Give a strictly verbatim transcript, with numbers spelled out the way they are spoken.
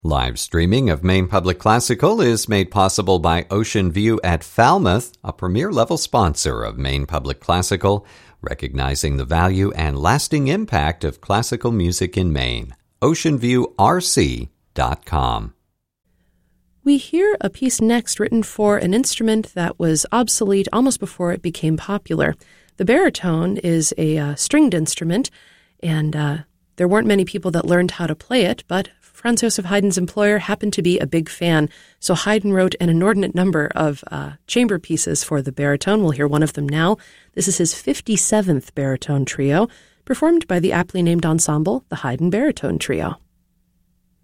Live streaming of Maine Public Classical is made possible by Ocean View at Falmouth, a premier-level sponsor of Maine Public Classical, recognizing the value and lasting impact of classical music in Maine. ocean view r c dot com. We hear a piece next written for an instrument that was obsolete almost before it became popular. The baritone is a uh, stringed instrument, and uh, there weren't many people that learned how to play it, but Franz Joseph Haydn's employer happened to be a big fan, so Haydn wrote an inordinate number of uh, chamber pieces for the baritone. We'll hear one of them now. This is his fifty-seventh baritone trio, performed by the aptly named ensemble, the Haydn Baritone Trio.